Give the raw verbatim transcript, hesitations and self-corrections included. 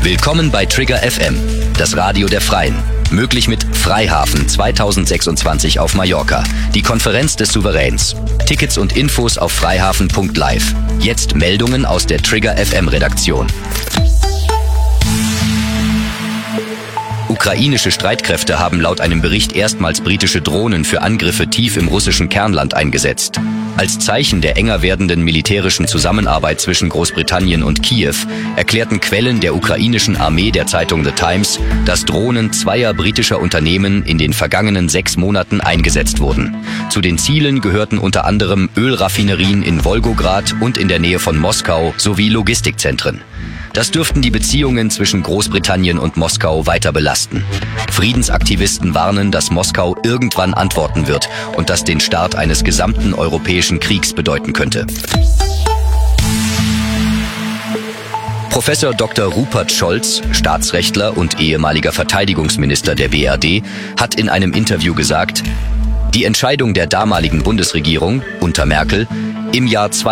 Willkommen bei Trigger F M, das Radio der Freien. Möglich mit Freihafen zweitausendsechsundzwanzig auf Mallorca, die Konferenz des Souveräns. Tickets und Infos auf freihafen punkt live. Jetzt Meldungen aus der Trigger F M Redaktion. Ukrainische Streitkräfte haben laut einem Bericht erstmals britische Drohnen für Angriffe tief im russischen Kernland eingesetzt. Als Zeichen der enger werdenden militärischen Zusammenarbeit zwischen Großbritannien und Kiew erklärten Quellen der ukrainischen Armee der Zeitung The Times, dass Drohnen zweier britischer Unternehmen in den vergangenen sechs Monaten eingesetzt wurden. Zu den Zielen gehörten unter anderem Ölraffinerien in Wolgograd und in der Nähe von Moskau sowie Logistikzentren. Das dürften die Beziehungen zwischen Großbritannien und Moskau weiter belasten. Friedensaktivisten warnen, dass Moskau irgendwann antworten wird und das den Start eines gesamten europäischen Kriegs bedeuten könnte. Professor Doktor Rupert Scholz, Staatsrechtler und ehemaliger Verteidigungsminister der B R D, hat in einem Interview gesagt, die Entscheidung der damaligen Bundesregierung unter Merkel im Jahr